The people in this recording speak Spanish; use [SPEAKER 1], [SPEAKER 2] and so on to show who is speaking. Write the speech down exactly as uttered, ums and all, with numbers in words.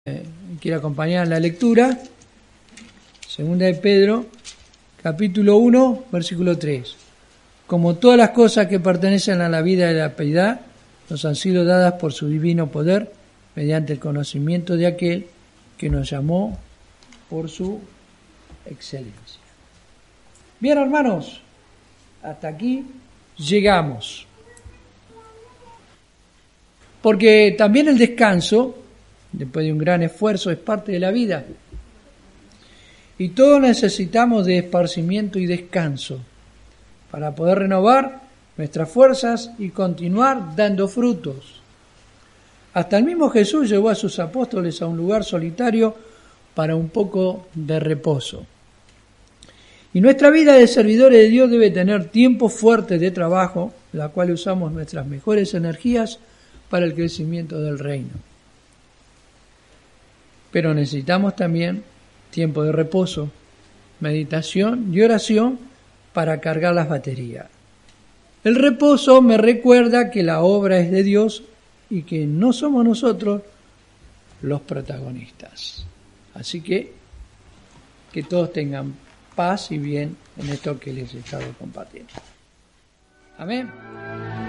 [SPEAKER 1] Eh, quiere acompañar la lectura, segunda de Pedro, capítulo uno, versículo tres. Como todas las cosas que pertenecen a la vida y a la piedad, nos han sido dadas por su divino poder, mediante el conocimiento de aquel que nos llamó por su excelencia. Bien, hermanos, hasta aquí llegamos. Porque también el descanso, después de un gran esfuerzo, es parte de la vida. Y todos necesitamos de esparcimiento y descanso para poder renovar nuestras fuerzas y continuar dando frutos. Hasta el mismo Jesús llevó a sus apóstoles a un lugar solitario para un poco de reposo. Y nuestra vida de servidores de Dios debe tener tiempos fuertes de trabajo, en la cual usamos nuestras mejores energías para el crecimiento del reino. Pero necesitamos también tiempo de reposo, meditación y oración para cargar las baterías. El reposo me recuerda que la obra es de Dios y que no somos nosotros los protagonistas. Así que que todos tengan paz y bien en esto que les he estado compartiendo. Amén.